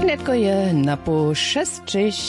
Netko je na po 6.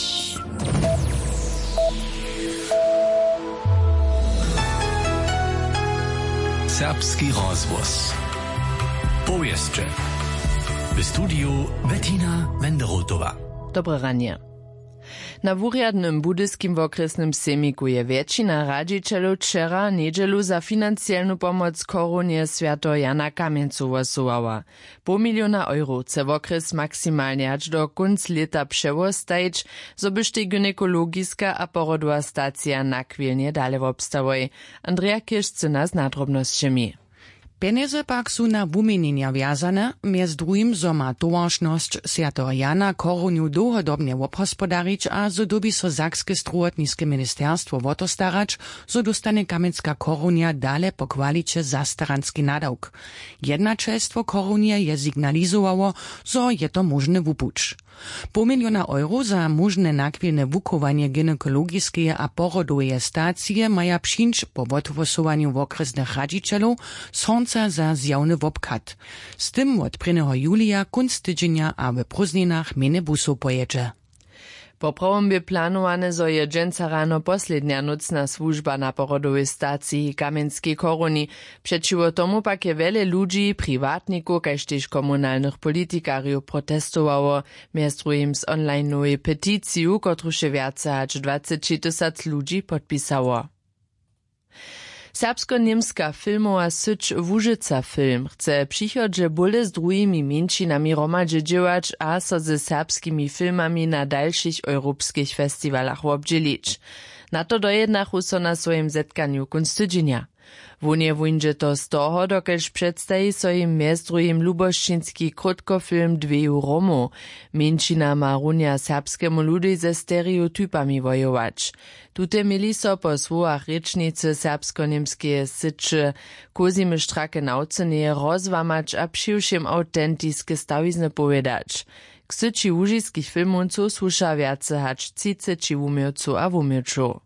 Serbski rozvoz. Powieszcze. W studiu Bettina Wenderotova. Dobre ranie. Na wurjadnym budyskim okresnym semiku je většina radžičelov wczera niedzielu za financialnu pomoc koronie Święto Jana Kamieńcu głosowała. €5 miliona chce okres maksymalnie aż do konc leta przewostajić, zo byś tej gynekologiska a porodowa stacja nakwilnie dalej obstawoj. Andrea Kiszce nas nadrobnosćami. Peniaze pak su na wumienienia wjazane, między drugim zo ma towaršnosć Świętego Jana Koroniu długodobnie obhospodarić, a zo dobi so Sakskie zdrowotniske ministerstwo wotostarać, zo dostane Kamieńska Koronia dale po kwalicie zastaranski nadawk. Jednaczeństwo Koronie je signalizowało, zo je to możny wupuć. €5 miliona za możne nakwilne wukowanie gynekologiskiej a porodowej stacji maja przyjść po odwłosowaniu okresnych radžičelov sąca za zjawny wobkat. Z tym od 1. julia kunc tydzienia a w prózdninach mene busów pojedzie. Po prvom by planowane, zo je dženca rano poslednia nocna služba na porodowej stacji Kamieńskiej Koroni. Přečivo tomu pak je wiele ludzi, privatników, kaž tež komunalnych politikariów protestowało, między drugim z online-nowej peticiju, kotruž je viace hač 20 000 ludzi podpisało. Serbsko-niemska filmowa syć Łużyca Film chce przychodźe bóle z drugimi mniejszynami romadźe dziełać, a so ze serbskimi filmami na dalszych europejskich festiwalach obdzielić. Na to dojednachu so na swoim zetkaniu kunc tydzienia. Wunie wuńdzie to z toho, dokelž przedstawi so im między drugim luboščinski krótkofilm Dveju Romu. Mniejszyna ma runia serbskemu ludzi ze stereotypami wojować. Tute mieli so po słowach rečnicy serbsko-niemskie syczy kozimy štrake nauceneje rozwamać a přiwšim autentiske stawizny powiedzieć. K syči łužiskich filmonców słuša viace hač 30 umielców a umielčov.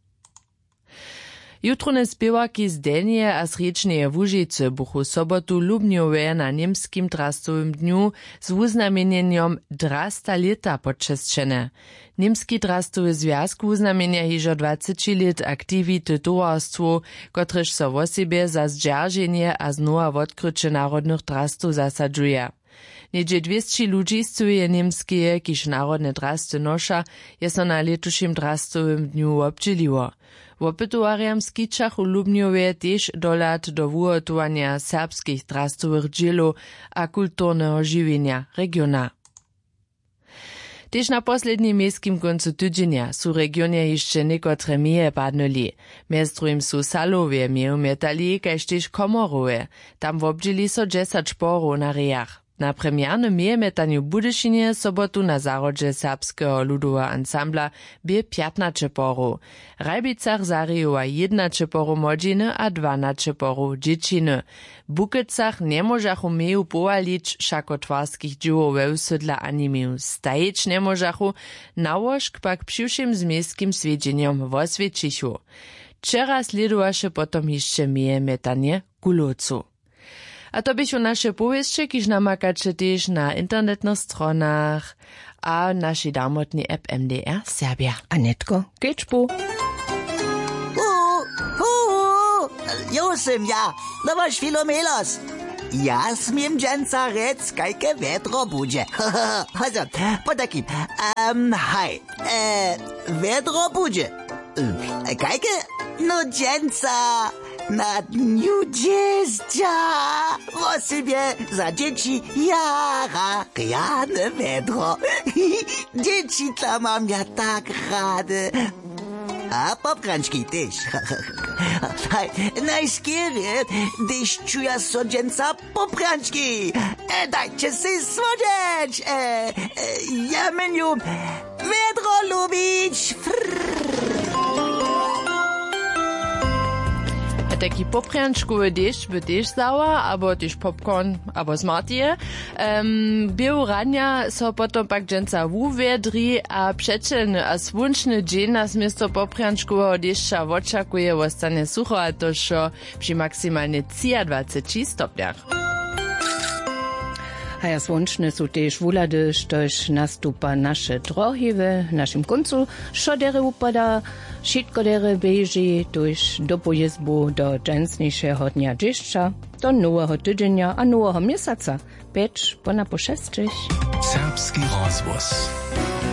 Jutrone spěwaki z Delnie a z Riečneje Łužice buchu sobotu Lubnjowe na niemskim drastowym dniu z uznamienjeniem Drasta leta počesćene. Niemski drastowy związk uznamienia hižo 20 lat aktivity towarstwu, kotrež so wo siebie za zdźerženie a znowa odkrycie narodnych drastów zasadžuje. Niedzie 200 ludzi stuje niemskie, kiž narodne drasty noša, je so na letušim drastowym dniu obdzieliło. Wopytuariam skičach u Lubnjowie też dolat do wuhotowania serbskich drastowych dzielów a kulturnego żywienia regiona. Też na poslednim miejskim końcu tydzienia su regionie jeszcze niekotre mieje padnuli. Między drugim su Salowie mieju metali, kaž też Komorowe. Tam wobdzieli so 10 šporów na rejach. Na premiernym miejemetaniu Budyszynie sobotu na zarodźe serbskiego ludowego ansambla bie 15 porów. Rajbicach zaryjowa 11 porów młodziny a 12 porów dzieciny. W Bukycach nie możachu meju powalić szakotwarskich dziełów we usydla ani meju stajić nie możachu, nałożk pak przyszłym z miejskim swiedzeniem w Oswiecichu. Wczera sledowaše potom jeszcze miejemetanie Kulowcu. A to byś u nasze powieście, kiż namakacie też na internetnych stronach a naszej darmotnej app MDR Serbia. Anetko, Kečpu. Jusem, ja, no waš Filomelos. Ja smiem dżęca rec, kajke wietro budzie. Also, po takim, hej, wietro budzie. Kajke? No dżęca. Na dniu dziecka, wo sobie za dzieci jara, grane wiadro. Dzieci to mam ja tak rady. A popranczki też. Najskiery, gdyż czuja sodzienca popranczki. Dajcie si słodzieć. Ja menu wiadro lubić. Taki poprjančkowy deszcz by też zała, albo też popcorn, albo smartie. Był rania so potom pak dżęca wuwiedri, a przeczelny a słonczny dzień nas miasto poprjančkowego deszcza oczekuje, ostanie sucho, a to przy maksymalnie 23 stopniach. Haja słonczne są też wulady, štož nastupa nasze drohy w naszym końcu. Szodere upada, šitkodere beži, tož do pojezbu do dżęsniejszego dnia dzieszcza, do nowego tydzienia a nowego miesiąca. 5 po 6. Serbski rozgłos.